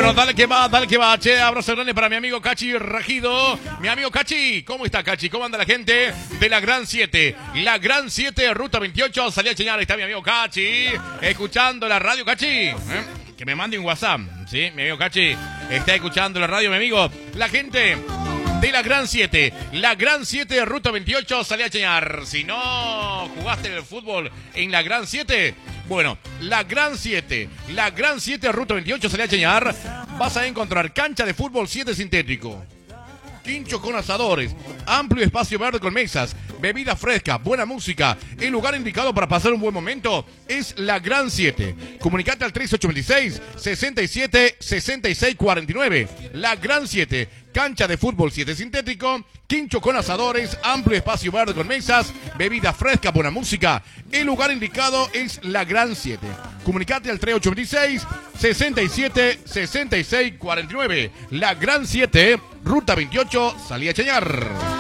Bueno, dale que va. Che, abrazo grande para mi amigo Cachi Rajido. Mi amigo Cachi, ¿cómo está Cachi? ¿Cómo anda la gente de la Gran 7? La Gran 7, Ruta 28, salí a cheñar. Ahí está mi amigo Cachi, escuchando la radio, Cachi. Que me mande un WhatsApp, ¿sí? Mi amigo Cachi está escuchando la radio, mi amigo. La gente de la Gran 7. La Gran 7, Ruta 28, salí a cheñar. Si no jugaste el fútbol en la Gran 7, bueno, la Gran 7, Ruta 28, salí a cheñar. Vas a encontrar cancha de fútbol 7 sintético, quincho con asadores, amplio espacio verde con mesas, bebida fresca, buena música. El lugar indicado para pasar un buen momento es la Gran 7. Comunicate al 3826-67-6649. La Gran 7, cancha de fútbol 7 sintético, quincho con asadores, amplio espacio verde con mesas, bebida fresca, buena música. El lugar indicado es la Gran 7. Comunicate al 3826-67-6649. La Gran 7, Ruta 28, salí a cheñar.